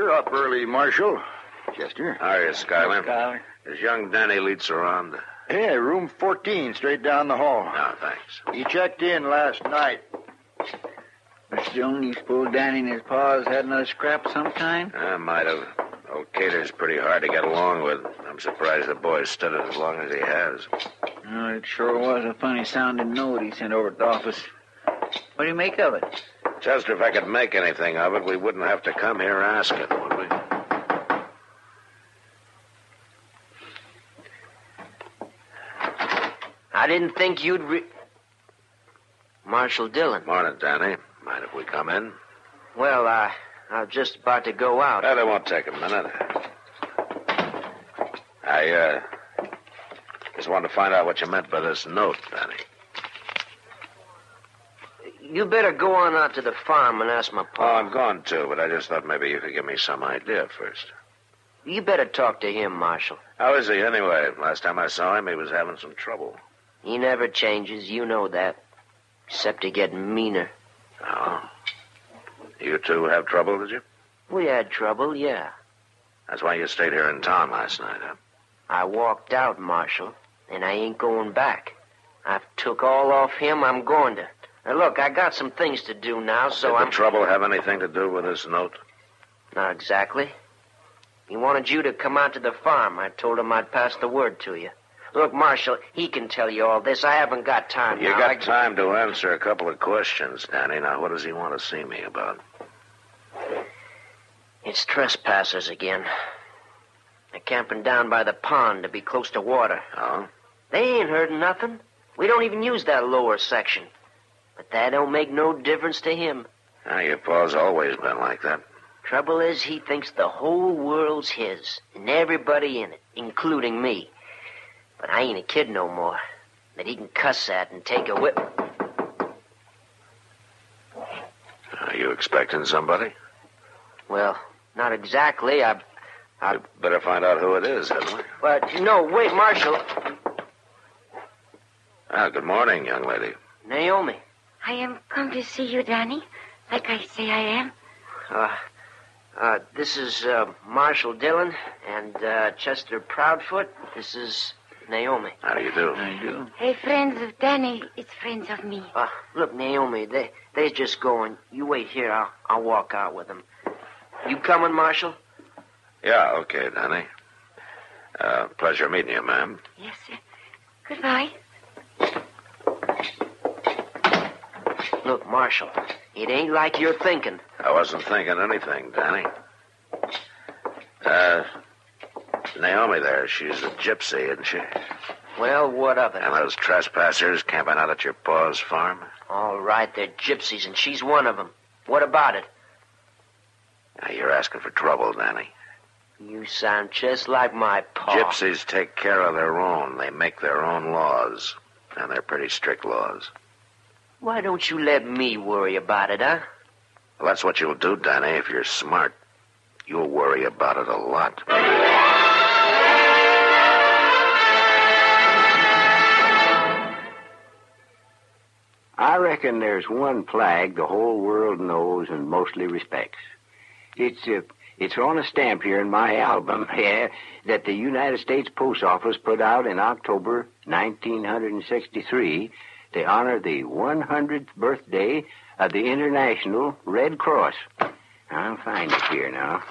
You're up early, Marshal. Chester. How are you, Schuyler? Schuyler. Is young Danny Leitz around? Yeah, room 14, straight down the hall. No, thanks. He checked in last night. Mr. Jones, you suppose Danny and his pa's had another scrap of some kind? I might have. Old Cater's pretty hard to get along with. I'm surprised the boy stood it as long as he has. Oh, it sure was a funny-sounding note he sent over to the office. What do you make of it? Chester, if I could make anything of it, we wouldn't have to come here asking, would we? I didn't think you'd Marshal Dillon. Morning, Danny. Mind if we come in? Well, I was just about to go out. That won't take a minute. I just wanted to find out what you meant by this note, Danny. You better go on out to the farm and ask my Oh, pa. I'm going to, but I just thought maybe you could give me some idea first. You better talk to him, Marshal. How is he anyway? Last time I saw him, he was having some trouble. He never changes, you know that. Except to get meaner. Oh. You two have trouble, did you? We had trouble, yeah. That's why you stayed here in town last night, huh? I walked out, Marshal, and I ain't going back. I've took all off him, I'm going to. Now, look, I got some things to do now, so Did the trouble have anything to do with this note? Not exactly. He wanted you to come out to the farm. I told him I'd pass the word to you. Look, Marshal, he can tell you all this. I haven't got time You now. got time to answer a couple of questions, Danny. Now, what does he want to see me about? It's trespassers again. They're camping down by the pond to be close to water. Oh? They ain't heard nothing. We don't even use that lower section. But that don't make no difference to him. Ah, your pa's always been like that. Trouble is, he thinks the whole world's his, and everybody in it, including me. But I ain't a kid no more. That he can cuss at and take a whip. Are you expecting somebody? Well, not exactly. You better find out who it is, hadn't we? But, no, wait, Marshal. Ah, good morning, young lady. Naomi. I am come to see you, Danny, like I say I am. This is Marshal Dillon and Chester Proudfoot. This is Naomi. How do you do? I do. Hey, friends of Danny, it's friends of me. Look, Naomi, they're just going. You wait here. I'll walk out with them. You coming, Marshal? Yeah, okay, Danny. Pleasure meeting you, ma'am. Yes, sir. Goodbye. Look, Marshal, it ain't like you're thinking. I wasn't thinking anything, Danny. Naomi there, she's a gypsy, isn't she? Well, what of it? And those trespassers camping out at your pa's farm? All right, they're gypsies, and she's one of them. What about it? Now, you're asking for trouble, Danny. You sound just like my pa. Gypsies take care of their own. They make their own laws. And they're pretty strict laws. Why don't you let me worry about it, huh? Well, that's what you'll do, Danny, if you're smart. You'll worry about it a lot. I reckon there's one flag the whole world knows and mostly respects. It's on a stamp here in my album, yeah, that the United States Post Office put out in October 1963 to honor the 100th birthday of the International Red Cross. I'll find it here now.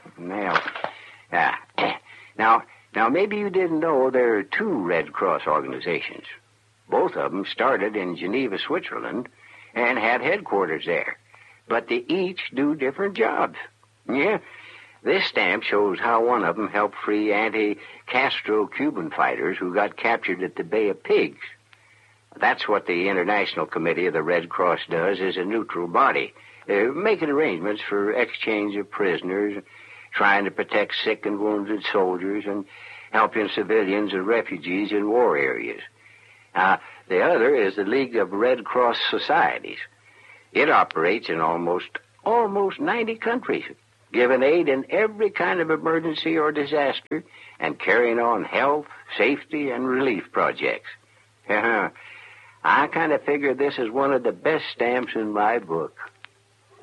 Now, maybe you didn't know there are two Red Cross organizations. Both of them started in Geneva, Switzerland, and had headquarters there. But they each do different jobs. Yeah, this stamp shows how one of them helped free anti-Castro Cuban fighters who got captured at the Bay of Pigs. That's what the International Committee of the Red Cross does as a neutral body, making arrangements for exchange of prisoners, trying to protect sick and wounded soldiers, and helping civilians and refugees in war areas. The other is the League of Red Cross Societies. It operates in almost 90 countries, giving aid in every kind of emergency or disaster and carrying on health, safety, and relief projects. I kind of figure this is one of the best stamps in my book.